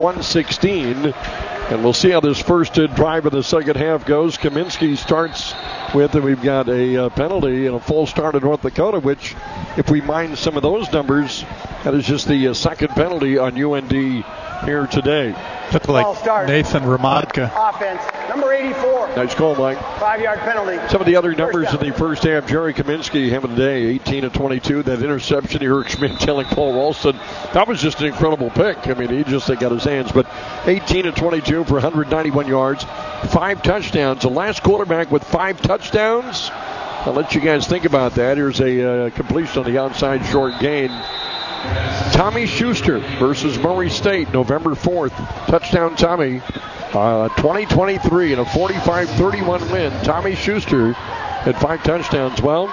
116. And we'll see how this first drive of the second half goes. Kaminsky starts with, and we've got a penalty and a full start at North Dakota, which, if we mind some of those numbers, that is just the second penalty on UND here today. Looked like Nathan Ramadka. Offense, number 84. Nice call, Mike. 5-yard penalty. Some of the other numbers in the first half, Jerry Kaminsky having a day, 18 of 22. That interception, Eric Schmidt telling Paul Ralston, that was just an incredible pick. I mean, he just got his hands. But 18 of 22 for 191 yards, 5 touchdowns. The last quarterback with 5 touchdowns. I'll let you guys think about that. Here's a completion on the outside short gain. Tommy Schuster versus Murray State, November 4th. Touchdown Tommy, 2023 in a 45-31 win. Tommy Schuster had 5 touchdowns. Well,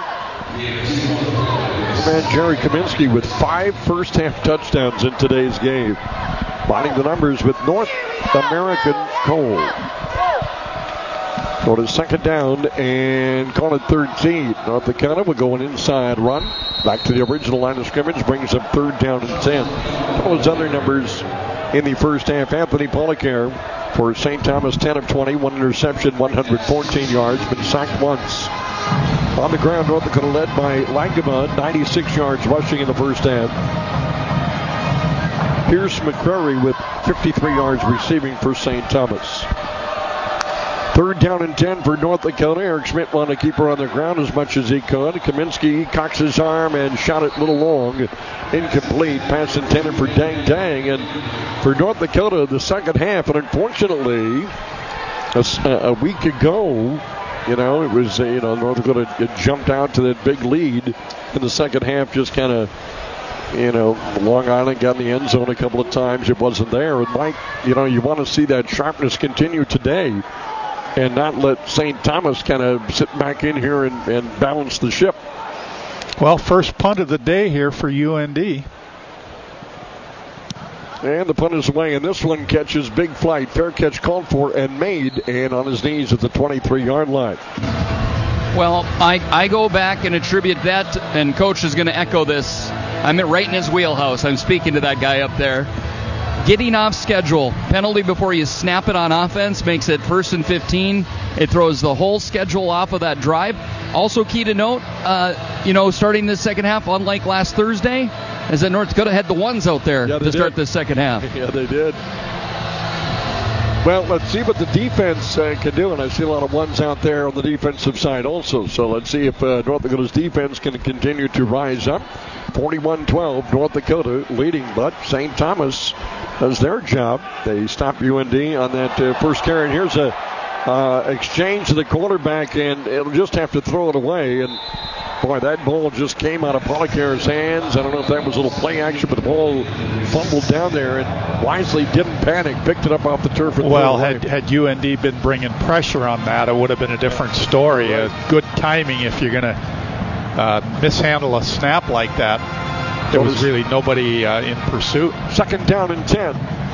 man, Jerry Kaminsky with 5 first-half touchdowns in today's game. Bonding the numbers with North American Coal. Go to second down and call it 13. North Dakota will go an inside run. Back to the original line of scrimmage. Brings up third down and 10. All those other numbers in the first half. Anthony Policare for St. Thomas, 10 of 20. 1 interception, 114 yards. Been sacked once. On the ground, North Dakota led by Langema. 96 yards rushing in the first half. Pierce McCrary with 53 yards receiving for St. Thomas. Third down and 10 for North Dakota. Eric Schmidt wanted to keep her on the ground as much as he could. Kaminsky cocks his arm and shot it a little long. Incomplete. Pass intended for Dang Dang. And for North Dakota, the second half. And unfortunately, a week ago, it was, North Dakota had jumped out to that big lead in the second half. Just kind of, Long Island got in the end zone a couple of times. It wasn't there. And Mike, you want to see that sharpness continue today. And not let St. Thomas kind of sit back in here and balance the ship. Well, first punt of the day here for UND. And the punt is away, and this one catches big flight. Fair catch called for and made, and on his knees at the 23-yard line. Well, I go back and attribute that, and Coach is going to echo this. I'm right in his wheelhouse. I'm speaking to that guy up there. Getting off schedule. Penalty before you snap it on offense makes it 1st and 15. It throws the whole schedule off of that drive. Also key to note, starting this second half, unlike last Thursday, is that North Dakota had the ones out there to start the second half. Yeah, they did. Well, let's see what the defense can do, and I see a lot of ones out there on the defensive side also. So let's see if North Dakota's defense can continue to rise up. 41-12, North Dakota leading, but St. Thomas does their job. They stop UND on that first carry. And here's a exchange to the quarterback, and it'll just have to throw it away. And boy, that ball just came out of Policare's hands. I don't know if that was a little play action, but the ball fumbled down there, and Wisely didn't panic, picked it up off the turf. Well, had UND been bringing pressure on that, it would have been a different story. Right. Good timing if you're going to mishandle a snap like that. There was really nobody in pursuit. Second down and 10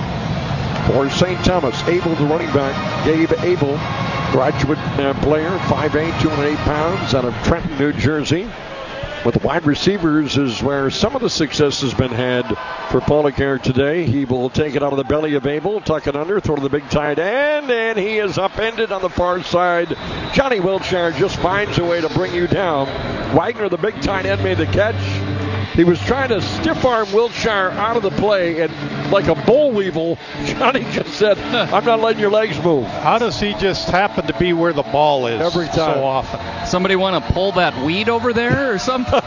for St. Thomas. Abel, the running back. Gabe Abel, graduate player, 5'8", 208 pounds, out of Trenton, New Jersey. With wide receivers is where some of the success has been had for Policare today. He will take it out of the belly of Abel, tuck it under, throw to the big tight end, and he is upended on the far side. Johnny Wiltshire just finds a way to bring you down. Wagner, the big tight end, made the catch. He was trying to stiff arm Wiltshire out of the play, and like a boll weevil, Johnny just said, I'm not letting your legs move. How does he just happen to be where the ball is every time? So often? Somebody want to pull that weed over there or something?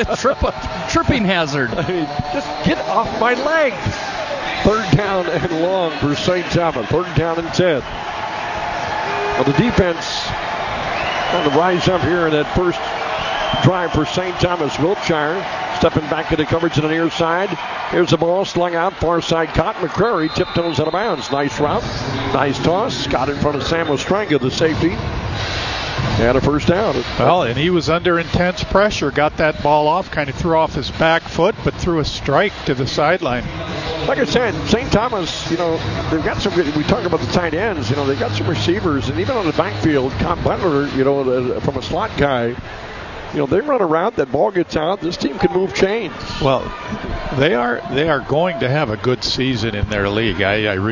Tripping hazard. I mean, just get off my leg. Third down and long for St. Thomas. Third down and 10. Well, the defense on the rise up here in that first drive for St. Thomas. Wiltshire stepping back into coverage on the near side. Here's the ball slung out, far side caught. McCrary tiptoes out of bounds. Nice route, nice toss. Got in front of Sam Ostranga, the safety. And a first down. Well, and he was under intense pressure. Got that ball off, kind of threw off his back foot, but threw a strike to the sideline. Like I said, St. Thomas, they've got some good, we talk about the tight ends, they've got some receivers, and even on the backfield, Con Butler, from a slot guy, they run around, that ball gets out, this team can move chains. Well, They are going to have a good season in their league. I really